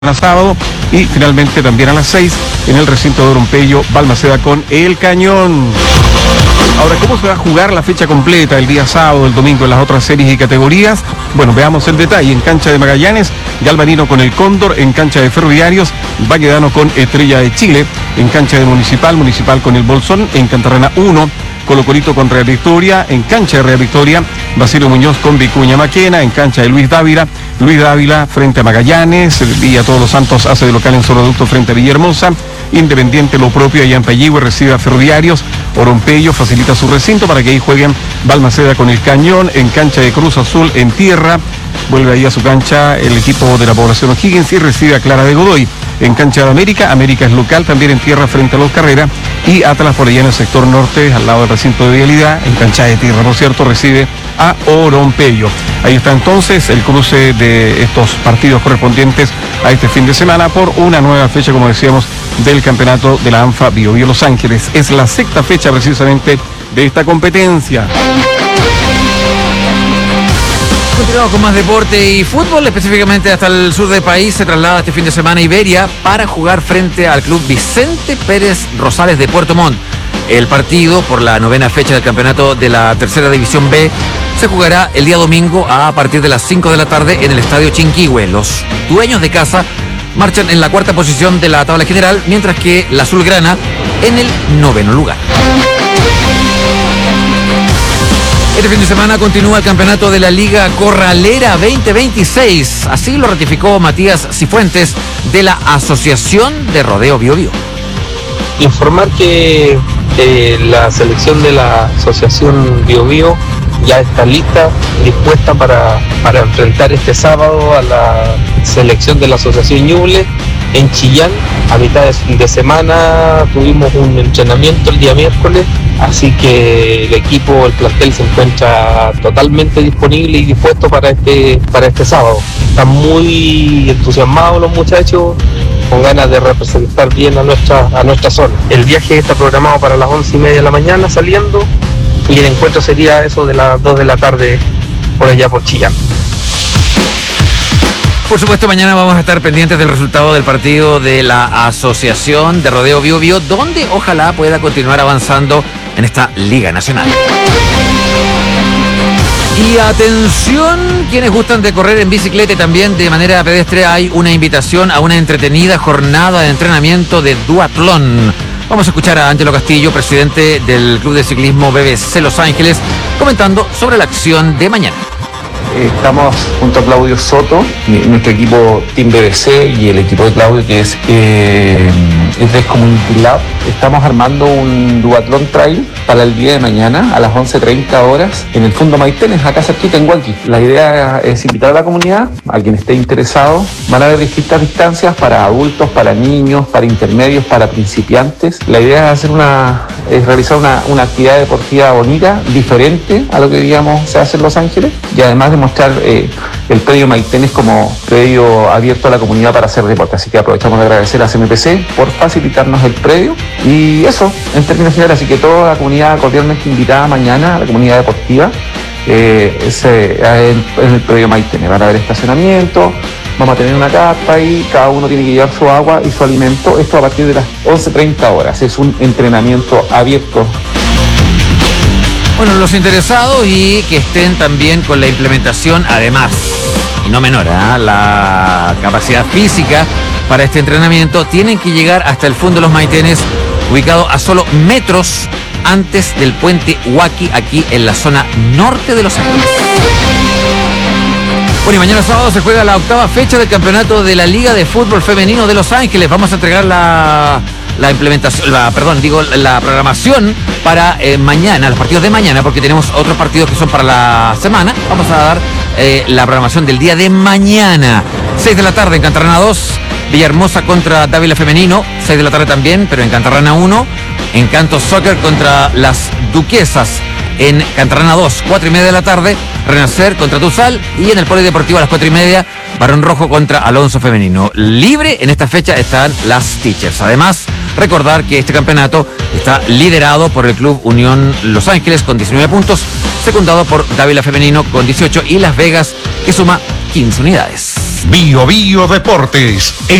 sábado y finalmente también a las 6 en el recinto de Orompello, Balmaceda con El Cañón. Ahora, ¿cómo se va a jugar la fecha completa el día sábado, el domingo en las otras series y categorías? Bueno, veamos el detalle. En cancha de Magallanes, Galvarino con el Cóndor. En cancha de Ferroviarios, Baquedano con Estrella de Chile. En cancha de Municipal, Municipal con el Bolsón. En Cantarrana 1, Colo Colito con Real Victoria. En cancha de Real Victoria, Basilio Muñoz con Vicuña Maquena. En cancha de Luis Dávila frente a Magallanes. Villa Todos los Santos hace de local en Soloducto frente a Villahermosa. Independiente lo propio allá en Payihue, recibe a Ferroviarios. Orompello facilita su recinto para que ahí jueguen Balmaceda con El Cañón. En cancha de Cruz Azul en tierra, vuelve ahí a su cancha el equipo de la población O'Higgins y recibe a Clara de Godoy. En cancha de América es local también en tierra frente a Los Carreras. Y Atlas por allá en el sector norte, al lado del recinto de Vialidad, en cancha de tierra, por cierto, recibe a Orompello. Ahí está entonces el cruce de estos partidos correspondientes a este fin de semana por una nueva fecha, como decíamos, del campeonato de la ANFA Bio Los Ángeles. Es la sexta fecha precisamente de esta competencia. Continuamos con más deporte y fútbol, específicamente hasta el sur del país. Se traslada este fin de semana Iberia para jugar frente al club Vicente Pérez Rosales de Puerto Montt. El partido por la novena fecha del campeonato de la tercera división B se jugará el día domingo a partir de las 5 de la tarde en el estadio Chinquihue. Los dueños de casa marchan en la cuarta posición de la tabla general, mientras que la azulgrana en el noveno lugar. Este fin de semana continúa el campeonato de la Liga Corralera 2026. Así lo ratificó Matías Cifuentes de la Asociación de Rodeo Bio Bio. Informar que la selección de la Asociación Bio Bio ya está lista, dispuesta para enfrentar este sábado a la selección de la Asociación Ñuble en Chillán. A mitad de semana tuvimos un entrenamiento el día miércoles, así que el equipo, el plantel se encuentra totalmente disponible y dispuesto para este sábado. Están muy entusiasmados los muchachos, con ganas de representar bien a nuestra zona. El viaje está programado para las 11:30 de la mañana saliendo, y el encuentro sería eso de las 2 de la tarde por allá por Chillán. Por supuesto, mañana vamos a estar pendientes del resultado del partido de la Asociación de Rodeo Bio Bio, donde ojalá pueda continuar avanzando en esta Liga Nacional. Y atención, quienes gustan de correr en bicicleta y también de manera pedestre, hay una invitación a una entretenida jornada de entrenamiento de duatlón. Vamos a escuchar a Ángelo Castillo, presidente del Club de Ciclismo BBC Los Ángeles, comentando sobre la acción de mañana. Estamos junto a Claudio Soto, nuestro equipo Team BBC y el equipo de Claudio, que es de Community Lab. Estamos armando un duatlón trail para el día de mañana a las 11:30 horas en el Fondo Maitenes, acá cerquita en Hualqui. La idea es invitar a la comunidad, a quien esté interesado. Van a haber distintas distancias para adultos, para niños, para intermedios, para principiantes. La idea es realizar una actividad deportiva bonita, diferente a lo que digamos se hace en Los Ángeles, y además demostrar el predio Maitenes como predio abierto a la comunidad para hacer deporte. Así que aprovechamos de agradecer a CMPC por facilitarnos el predio. Y eso, en términos generales, así que toda la comunidad cordialmente invitada mañana, a la comunidad deportiva, en el predio Maitenes. Van a haber estacionamiento, vamos a tener una carpa y cada uno tiene que llevar su agua y su alimento. Esto a partir de las 11:30 horas. Es un entrenamiento abierto. Bueno, los interesados y que estén también con la implementación, además, y no menor, la capacidad física para este entrenamiento, tienen que llegar hasta el Fondo de los Maitenes, ubicado a solo metros antes del puente Huaki, aquí en la zona norte de Los Ángeles. Bueno, y mañana sábado se juega la octava fecha del campeonato de la Liga de Fútbol Femenino de Los Ángeles. Vamos a entregar la programación para mañana, los partidos de mañana, porque tenemos otros partidos que son para la semana. Vamos a dar la programación del día de mañana. 6 de la tarde en Cantarrana 2, Villahermosa contra Dávila Femenino. 6 de la tarde también, pero en Cantarrana 1. Encanto Soccer contra las Duquesas en Cantarrana 2, 4:30 de la tarde. Renacer contra Tuzal, y en el Polideportivo a las 4:30, Barón Rojo contra Alonso Femenino. Libre en esta fecha están las Teachers. Además, recordar que este campeonato está liderado por el Club Unión Los Ángeles con 19 puntos, secundado por Dávila Femenino con 18 y Las Vegas, que suma 15 unidades. Bio Bio Deportes.